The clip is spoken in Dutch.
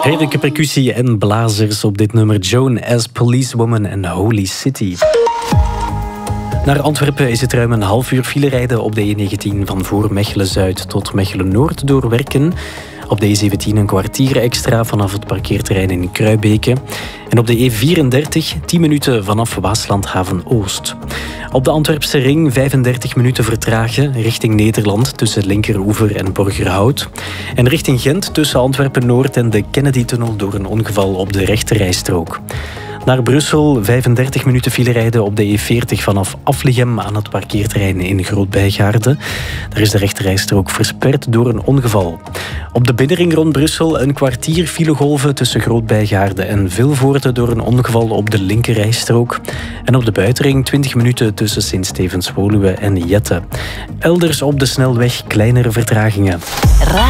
Heerlijke percussie en blazers op dit nummer. Joan as Policewoman en Holy City. Naar Antwerpen is het ruim een half uur file rijden op de E19 van voor Mechelen-Zuid tot Mechelen-Noord door Werken. Op de E17 een kwartier extra vanaf het parkeerterrein in Kruibeke. En op de E34 10 minuten vanaf Waaslandhaven-Oost. Op de Antwerpse ring 35 minuten vertragen richting Nederland tussen Linkeroever en Borgerhout. En richting Gent tussen Antwerpen-Noord en de Kennedy-tunnel door een ongeval op de rechterrijstrook. Naar Brussel 35 minuten file rijden op de E40 vanaf Aflichem aan het parkeerterrein in Groot-Bijgaarde. Daar is de rechterrijstrook versperd door een ongeval. Op de binnenring rond Brussel een kwartier filegolven tussen Groot-Bijgaarde en Vilvoorde door een ongeval op de linkerrijstrook. En op de buitenring 20 minuten tussen Sint-Stevens-Woluwe en Jette. Elders op de snelweg kleinere vertragingen.